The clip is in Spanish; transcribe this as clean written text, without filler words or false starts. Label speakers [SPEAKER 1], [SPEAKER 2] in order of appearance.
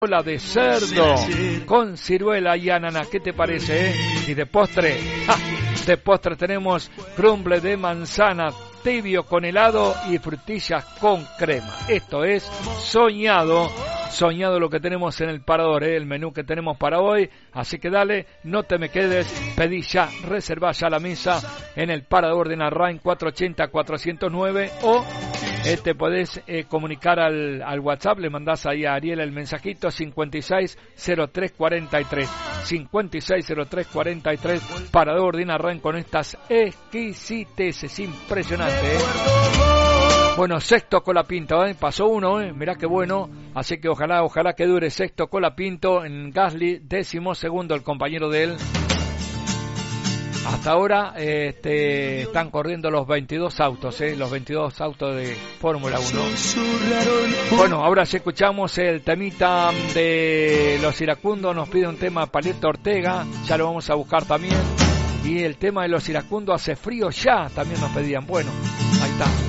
[SPEAKER 1] Cola de cerdo con ciruela y ananá, ¿qué te parece? Y de postre, de postre tenemos crumble de manzana tibio con helado y frutillas con crema. Esto es soñado lo que tenemos en el parador, el menú que tenemos para hoy. Así que dale, no te me quedes, pedí ya, reservá ya la mesa en el parador de Narrain 480-409 o te podés comunicar al WhatsApp, le mandás ahí a Ariel el mensajito 560343, 560343, parador de Narrain con estas exquisiteces, impresionante, Bueno, Sexto Colapinto, pasó uno, mirá qué bueno, así que ojalá que dure Sexto Colapinto en Gasly, 12º el compañero de él. Hasta ahora están corriendo los 22 autos, los 22 autos de Fórmula 1. Bueno, ahora sí escuchamos el temita de Los Iracundos, nos pide un tema Palito Ortega, ya lo vamos a buscar también. Y el tema de Los Iracundos, Hace frío ya, también nos pedían. Bueno, ahí está.